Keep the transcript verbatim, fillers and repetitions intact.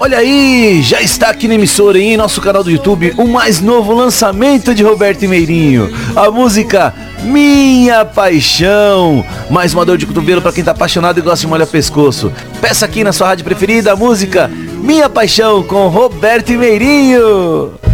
Olha aí, já está aqui na emissora e em nosso canal do YouTube o mais novo lançamento de Roberto e Meirinho. A música Minha Paixão. Mais uma dor de cotovelo para quem tá apaixonado e gosta de molhar pescoço. Peça aqui na sua rádio preferida a música Minha Paixão com Roberto e Meirinho.